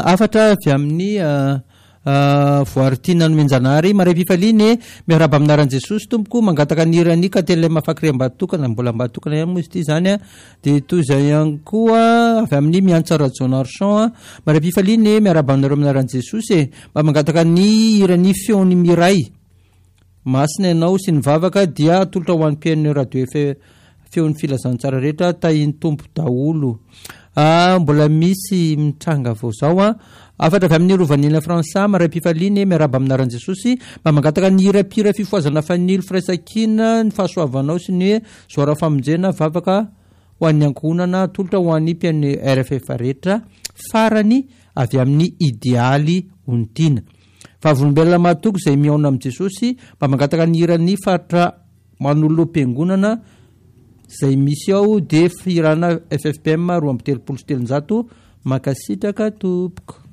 afatra avy amin'ny voaritina no menjanary maray pifaliny miaraba aminaran Jesosy tompoko mangataka nirany ka tele mafakry ambatokana mbola ambatokana ihany moa izy ity zany de toy izay ihany koa avy amin'ny miantsara Jonarchan maray pifaliny miaraba aminareo aminaran Jesosy mba mangataka ny irany feony miray masina ianao sy ny vavaka dia atolotra ho an'ny mpiaino radio feony filazantsara rehetra tahiny tompo daholo mbola misy mitranga vao zao afatra avy amin'ny rovanila Fransa maray pifaliny miaraba aminaran Jesosy mba mangataka ny hirapira fifoazana fanilo firaisakina ny fahasoavanao sy ny zoara famonjena vavaka ho an'ny ankohonana atolotra ho an'ny mpiaino RFF rehetra farany avy amin'ny idealy ontina vavolombelona matoko izay miaona amin'i Jesosy mba mangataka ny hirany faritra manoloam-piangonana izay misy ao de firana FFPM 2 telopolo sy telonjato makasitraka tompoko.